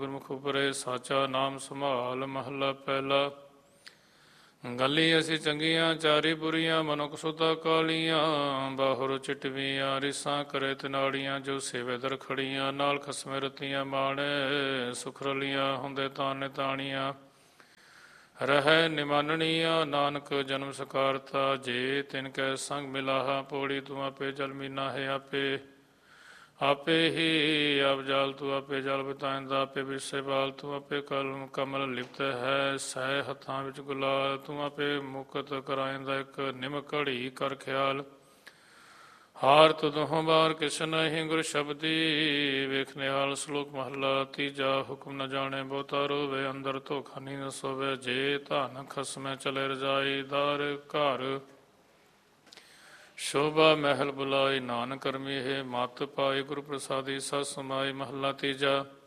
ਗੁਰਮੁਖ ਉਪਰੇ ਸਾਚਾ ਨਾਮ ਸੰਭਾਲ। ਮਹੱਲਾ ਪਹਿਲਾ। ਗਲੀ ਅਸੀਂ ਚੰਗੀਆਂ ਚਾਰੀ ਬੁਰੀਆਂ, ਮਨੁੱਖ ਸੁਤਾ ਕਾਲੀਆਂ। ਬਾਹੁਰ ਚਿਟਵੀਆਂ ਰਿਸਾਂ ਕਰੇ ਤਿਨਾੜੀਆਂ, ਜੋ ਸੇਵੇ ਦਰ ਖੜੀਆਂ। ਨਾਲ ਖਸਮੇ ਰਤੀਆਂ ਮਾਣੇ, ਸੁਖ ਰਲੀਆਂ ਹੁੰਦੇ ਤਾਨੇ ਤਾਣੀਆਂ। ਰਹਿ ਨਿਮਾਨਣੀਆਂ ਨਾਨਕ ਜਨਮ ਸਕਾਰਤਾ, ਜੇ ਤਿਨ ਕੈ ਸੰਗ ਮਿਲਾਹਾ। ਪੌੜੀ ਤੂੰ ਆਪੇ ਜਲ ਮੀਨਾ ਹੈ ਆਪੇ, ਆਪੇ ਹੀ ਆਪ ਜਾਲ ਤੂੰ ਆਪੇ ਜਲ ਬਿਤਾਇੰਦਾ। ਆਪੇ ਵਿਰਸੇ ਬਾਲ ਤੂੰ ਆਪੇ ਕਲਮ ਕਮਲ ਲਿਪਤ ਹੈ। ਸਹਿ ਹੱਥਾਂ ਵਿੱਚ ਗੁਲਾਲ ਤੂੰ ਆਪੇ ਮੁਕਤ ਕਰਾਇੰਦਾ। ਇੱਕ ਨਿਮ ਘੜੀ ਕਰ ਖਿਆਲ, ਹਾਰ ਤੁਧੋਂ ਬਾਰ ਕਿਸ ਨਹੀਂ। ਗੁਰ ਸ਼ਬਦੀ ਵੇਖ ਨਿਹਾਲ। ਸ਼ਲੋਕ ਮਹੱਲਾ ਤੀਜਾ। ਹੁਕਮ ਨ ਜਾਣੇ ਬਹੁਤਾ ਰੋਵੇ, ਅੰਦਰ ਧੋਖਾ ਨੀ ਨ ਸੋਵੇ। ਜੇ ਧਨ ਖਸਮੈ ਚਲੇ ਰਜਾਈ, ਦਰ ਘਰ ਸ਼ੋਭਾ ਮਹਿਲ ਬੁਲਾਈ। ਨਾਨਕ ਕਰਮੀ ਹੈ ਮਤ ਪਾਈ, ਗੁਰ ਪ੍ਰਸਾਦੀ ਸਤ ਸਮਾਈ। ਮਹੱਲਾ ਤੀਜਾ।